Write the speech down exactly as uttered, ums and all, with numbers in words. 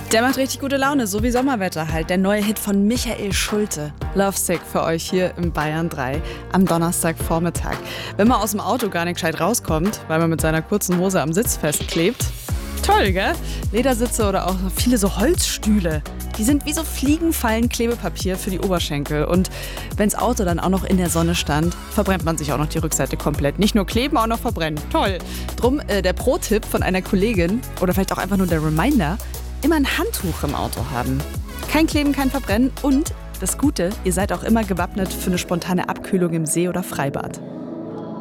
Der macht richtig gute Laune, so wie Sommerwetter halt. Der neue Hit von Michael Schulte. Lovesick für euch hier im Bayern drei am Donnerstagvormittag. Wenn man aus dem Auto gar nicht gescheit rauskommt, weil man mit seiner kurzen Hose am Sitz festklebt. Toll, gell? Ledersitze oder auch viele so Holzstühle. Die sind wie so Fliegenfallen Klebepapier für die Oberschenkel. Und wenn's Auto dann auch noch in der Sonne stand, verbrennt man sich auch noch die Rückseite komplett. Nicht nur kleben, auch noch verbrennen. Toll. Drum äh, der Pro-Tipp von einer Kollegin oder vielleicht auch einfach nur der Reminder: immer ein Handtuch im Auto haben. Kein Kleben, kein Verbrennen und das Gute, ihr seid auch immer gewappnet für eine spontane Abkühlung im See oder Freibad.